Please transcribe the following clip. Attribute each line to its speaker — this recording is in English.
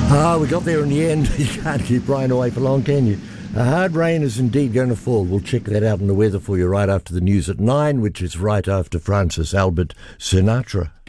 Speaker 1: We got there in the end. You can't keep rain away for long, can you? A hard rain is indeed going to fall. We'll check that out in the weather for you right after the news at 9, which is right after Francis Albert Sinatra.